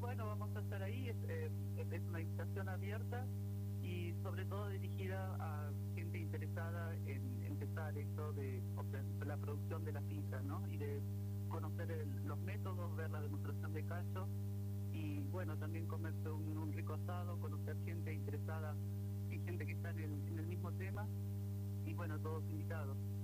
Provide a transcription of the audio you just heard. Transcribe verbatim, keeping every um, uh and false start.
bueno, vamos a estar ahí, es, eh, es una invitación abierta y sobre todo dirigida a gente interesada en empezar esto de o sea, la producción de la pizza, ¿no? Y de conocer el, los métodos, ver la demostración de callo y bueno, también comerse un, un rico asado, conocer gente interesada y gente que está en el, en el mismo tema y bueno, todos invitados.